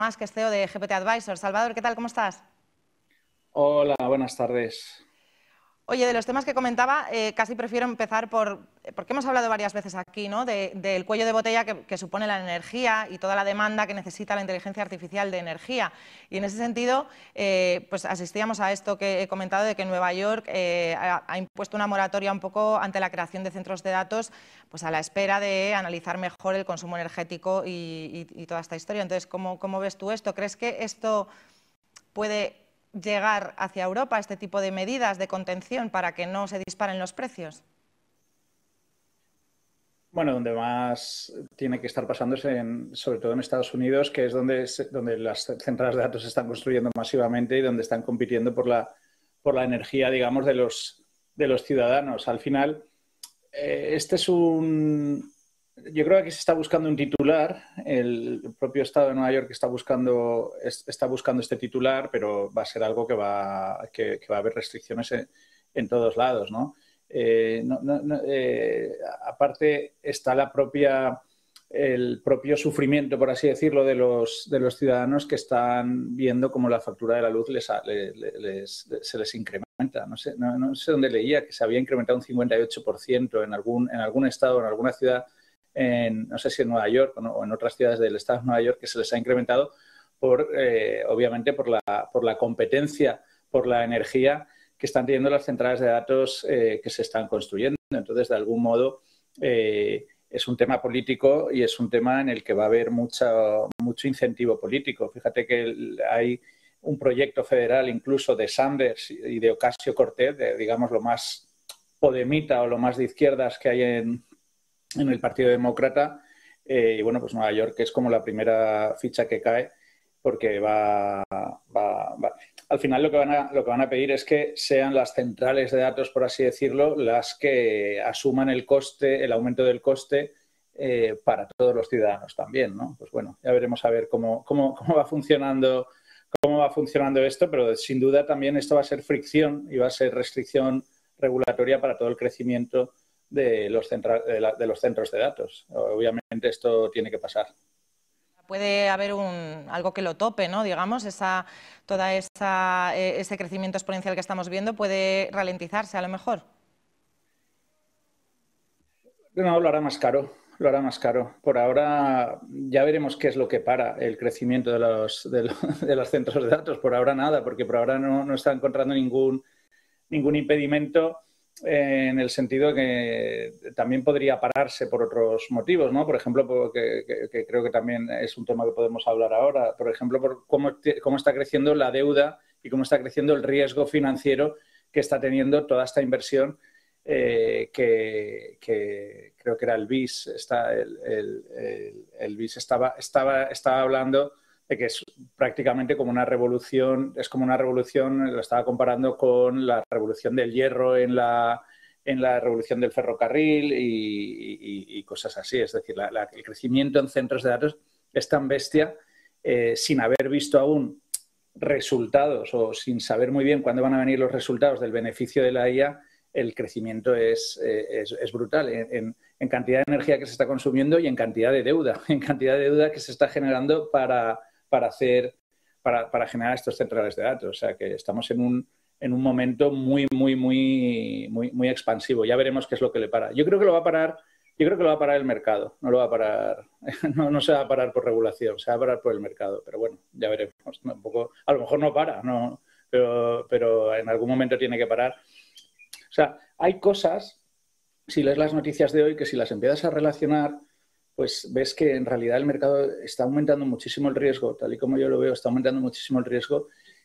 Más, que es CEO de GPT Advisors. Salvador, ¿qué tal? ¿Cómo estás? Hola, buenas tardes. Oye, de los temas que comentaba, casi prefiero empezar porque hemos hablado varias veces aquí, ¿no? Del cuello de botella que supone la energía y toda la demanda que necesita la inteligencia artificial de energía. Y en ese sentido, pues asistíamos a esto que he comentado de que Nueva York ha impuesto una moratoria un poco ante la creación de centros de datos, pues a la espera de analizar mejor el consumo energético y toda esta historia. Entonces, ¿cómo ves tú esto? ¿Crees que esto puede llegar hacia Europa, este tipo de medidas de contención para que no se disparen los precios? Bueno, donde más tiene que estar pasando es sobre todo en Estados Unidos, que es donde las centrales de datos se están construyendo masivamente y donde están compitiendo por la energía, digamos, de los ciudadanos. Al final, este es yo creo que aquí se está buscando un titular. El propio Estado de Nueva York está buscando este titular, pero va a ser algo que va a haber restricciones en todos lados, ¿no? Aparte está el propio sufrimiento, por así decirlo, de los ciudadanos que están viendo cómo la factura de la luz se les incrementa. No sé dónde leía que se había incrementado un 58% en algún estado, en alguna ciudad, no sé si en Nueva York o en otras ciudades del estado de Nueva York, que se les ha incrementado obviamente por la competencia por la energía que están teniendo las centrales de datos que se están construyendo. Entonces, de algún modo, es un tema político y es un tema en el que va a haber mucho incentivo político. Fíjate que hay un proyecto federal incluso de Sanders y de Ocasio-Cortez, digamos lo más podemita o lo más de izquierdas que hay en el Partido Demócrata. Y bueno, pues Nueva York es como la primera ficha que cae, porque al final lo que van a pedir es que sean las centrales de datos, por así decirlo, las que asuman el aumento del coste para todos los ciudadanos también, ¿no? Pues bueno, ya veremos a ver cómo va funcionando esto, pero sin duda también esto va a ser fricción y va a ser restricción regulatoria para todo el crecimiento de los centros de datos. Obviamente esto tiene que pasar. Puede haber algo que lo tope, ¿no? Digamos, ese crecimiento exponencial que estamos viendo puede ralentizarse a lo mejor. No, lo hará más caro. Lo hará más caro. Por ahora ya veremos qué es lo que para el crecimiento de los centros de datos. Por ahora nada, porque por ahora no está encontrando ningún impedimento, en el sentido que también podría pararse por otros motivos, ¿no? Por ejemplo, que creo que también es un tema que podemos hablar ahora, por ejemplo, por cómo está creciendo la deuda y cómo está creciendo el riesgo financiero que está teniendo toda esta inversión, que creo que era el BIS. El BIS estaba hablando de que es prácticamente como una revolución, lo estaba comparando con la revolución del hierro en la revolución del ferrocarril y cosas así. Es decir, el crecimiento en centros de datos es tan bestia, sin haber visto aún resultados o sin saber muy bien cuándo van a venir los resultados del beneficio de la IA. El crecimiento es brutal en cantidad de energía que se está consumiendo y en cantidad de deuda que se está generando para generar estos centrales de datos. O sea, que estamos en un momento muy expansivo. Ya veremos qué es lo que le para. Yo creo que lo va a parar el mercado. No lo va a parar, no se va a parar por regulación, se va a parar por el mercado. Pero bueno, ya veremos. Un poco, a lo mejor no para, no, pero en algún momento tiene que parar. O sea, hay cosas, si lees las noticias de hoy, que si las empiezas a relacionar, pues ves que en realidad el mercado está aumentando muchísimo el riesgo, tal y como yo lo veo, está aumentando muchísimo el riesgo,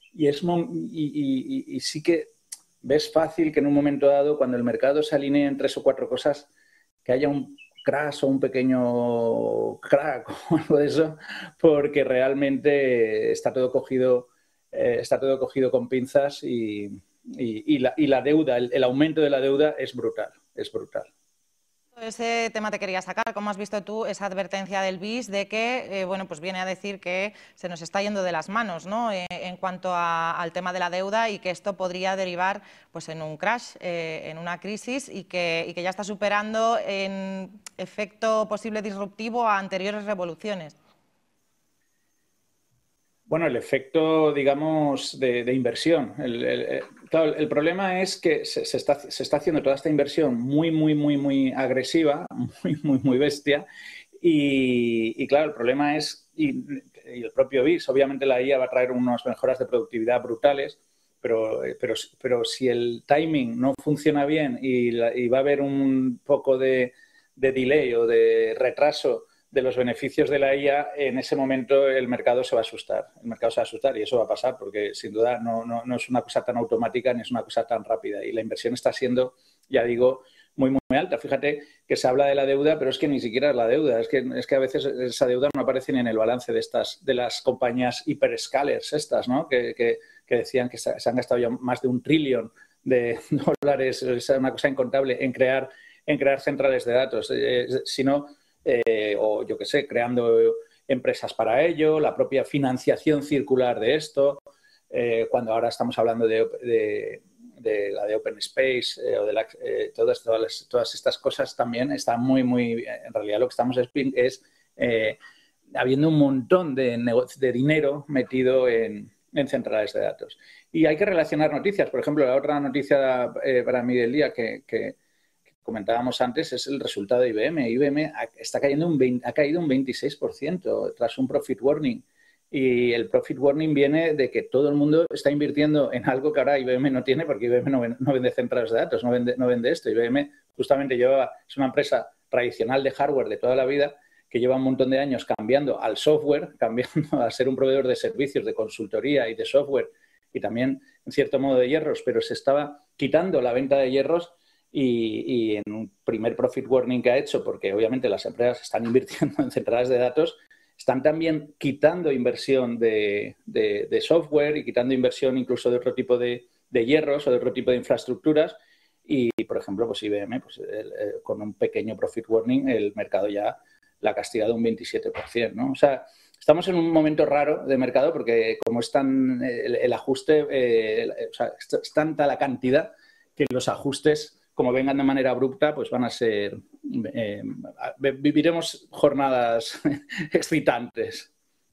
y sí que ves fácil que en un momento dado, cuando el mercado se alinee en 3 o 4 cosas, que haya un crash o un pequeño crack o algo de eso, porque realmente está todo cogido con pinzas y la deuda, el aumento de la deuda es brutal, es brutal. Ese tema te quería sacar. ¿Cómo has visto tú esa advertencia del BIS de que, bueno, pues viene a decir que se nos está yendo de las manos, ¿no? En cuanto al tema de la deuda, y que esto podría derivar pues en un crash, en una crisis, y que ya está superando en efecto posible disruptivo a anteriores revoluciones? Bueno, el efecto, digamos, de inversión. Claro, el problema es que se está haciendo toda esta inversión muy agresiva, muy bestia. Y claro, el problema es, y el propio BIS, obviamente la IA va a traer unas mejoras de productividad brutales, pero si el timing no funciona bien y va a haber un poco de delay o de retraso de los beneficios de la IA, en ese momento el mercado se va a asustar. El mercado se va a asustar y eso va a pasar porque sin duda no es una cosa tan automática ni es una cosa tan rápida. Y la inversión está siendo, ya digo, muy alta. Fíjate que se habla de la deuda, pero es que ni siquiera es la deuda. Es que a veces esa deuda no aparece ni en el balance de las compañías hiperscalers estas, ¿no? Que decían que se han gastado ya más de $1 trillón de dólares, es una cosa incontable, en crear centrales de datos. Sino o yo qué sé, creando empresas para ello, la propia financiación circular de esto, cuando ahora estamos hablando de la de Open Space o de todas estas cosas también están en realidad lo que estamos es habiendo un montón de dinero metido en centrales de datos. Y hay que relacionar noticias. Por ejemplo, la otra noticia para mí del día que comentábamos antes es el resultado de IBM. IBM ha caído un 26% tras un profit warning. Y el profit warning viene de que todo el mundo está invirtiendo en algo que ahora IBM no tiene, porque IBM no vende centrales de datos, no vende esto. IBM justamente es una empresa tradicional de hardware de toda la vida que lleva un montón de años cambiando al software, cambiando a ser un proveedor de servicios, de consultoría y de software y también, en cierto modo, de hierros, pero se estaba quitando la venta de hierros. Y en un primer profit warning que ha hecho, porque obviamente las empresas están invirtiendo en centrales de datos, están también quitando inversión de software y quitando inversión incluso de otro tipo de hierros o de otro tipo de infraestructuras. Y, por ejemplo, pues IBM, pues, con un pequeño profit warning, el mercado ya la ha castigado un 27%, ¿no? O sea, estamos en un momento raro de mercado porque como es tan el ajuste, o sea, es tanta la cantidad que los ajustes, como vengan de manera abrupta, pues van a ser... viviremos jornadas excitantes.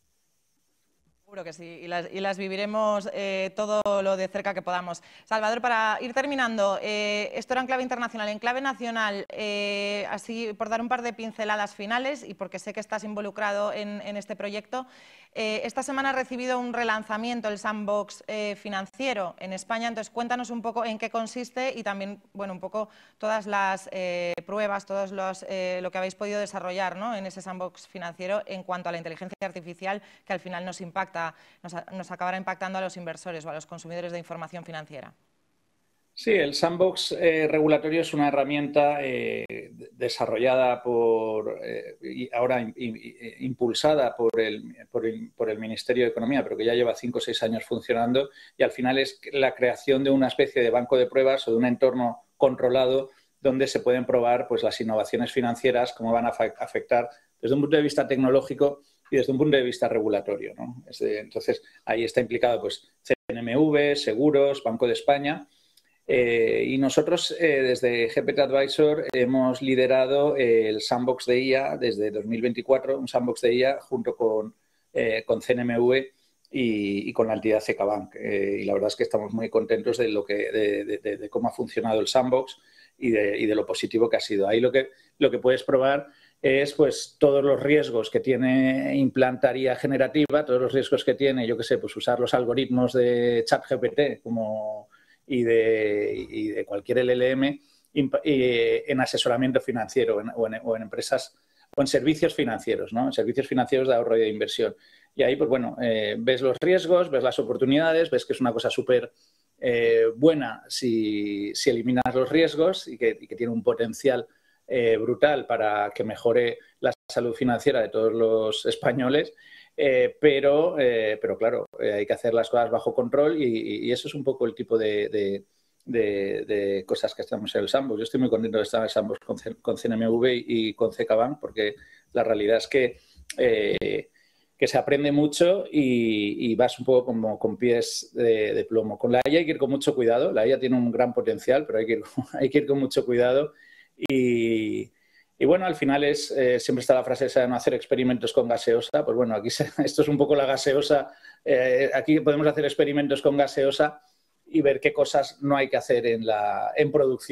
Seguro que sí, y las viviremos todo lo de cerca que podamos. Salvador, para ir terminando, esto era en clave internacional. En clave nacional, así por dar un par de pinceladas finales y porque sé que estás involucrado en este proyecto, esta semana ha recibido un relanzamiento, el Sandbox financiero en España. Entonces, cuéntanos un poco en qué consiste y también, bueno, un poco todas las pruebas, lo que habéis podido desarrollar, ¿no?, en ese Sandbox financiero en cuanto a la inteligencia artificial, que al final nos acabará impactando a los inversores o a los consumidores de información financiera. Sí, el sandbox regulatorio es una herramienta desarrollada y ahora impulsada por el Ministerio de Economía, pero que ya lleva 5 o 6 años funcionando, y al final es la creación de una especie de banco de pruebas o de un entorno controlado donde se pueden probar, pues, las innovaciones financieras, cómo van a afectar desde un punto de vista tecnológico y desde un punto de vista regulatorio, ¿no? Entonces, ahí está implicado, pues, CNMV, Seguros, Banco de España. Y nosotros desde GPT Advisor hemos liderado el Sandbox de IA desde 2024, un Sandbox de IA junto con CNMV y con la entidad CKBank. Y la verdad es que estamos muy contentos de cómo ha funcionado el Sandbox y de lo positivo que ha sido. Ahí lo que puedes probar es, pues, todos los riesgos que tiene implantar IA generativa, todos los riesgos que tiene, yo qué sé, pues usar los algoritmos de ChatGPT y de cualquier LLM en asesoramiento financiero o en empresas o en servicios financieros, ¿no? En servicios financieros de ahorro y de inversión. Y ahí, pues bueno, ves los riesgos, ves las oportunidades, ves que es una cosa súper buena si eliminas los riesgos y que tiene un potencial brutal para que mejore la salud financiera de todos los españoles. Pero claro, hay que hacer las cosas bajo control y eso es un poco el tipo de cosas que estamos en el Sandbox. Yo estoy muy contento de estar en el Sandbox con CNMV y con CKBank porque la realidad es que se aprende mucho y vas un poco como con pies de plomo. Con la IA hay que ir con mucho cuidado. La IA tiene un gran potencial, pero hay que ir con mucho cuidado Y bueno, al final siempre está la frase esa de no hacer experimentos con gaseosa. Pues bueno, aquí esto es un poco la gaseosa. Aquí podemos hacer experimentos con gaseosa y ver qué cosas no hay que hacer en producción.